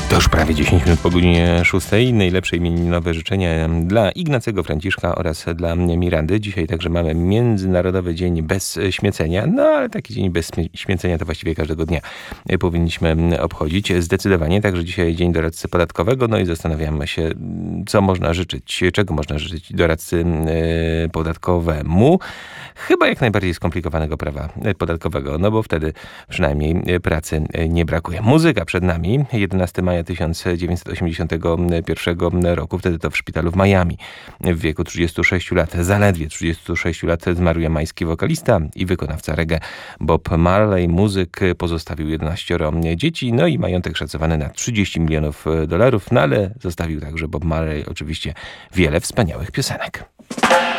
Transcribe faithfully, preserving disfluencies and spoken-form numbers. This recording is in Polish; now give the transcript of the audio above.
To już prawie dziesięć minut po godzinie szóstej. Najlepsze imieninowe życzenia dla Ignacego Franciszka oraz dla Mirandy. Dzisiaj także mamy Międzynarodowy Dzień Bez Śmiecenia. No ale taki dzień bez śmiecenia to właściwie każdego dnia powinniśmy obchodzić. Zdecydowanie. Także dzisiaj Dzień Doradcy Podatkowego. No i zastanawiamy się, co można życzyć, czego można życzyć doradcy podatkowemu. Chyba jak najbardziej skomplikowanego prawa podatkowego, no bo wtedy przynajmniej pracy nie brakuje. Muzyka przed nami. jedenastego maja tysiąc dziewięćset osiemdziesiątego pierwszego roku. Wtedy to w szpitalu w Miami. W wieku trzydziestu sześciu lat, zaledwie trzydziestu sześciu lat, zmarł jamański wokalista i wykonawca reggae Bob Marley. Muzyk pozostawił jedenaścioro dzieci, no i majątek szacowany na trzydzieści milionów dolarów, no ale zostawił także Bob Marley oczywiście wiele wspaniałych piosenek.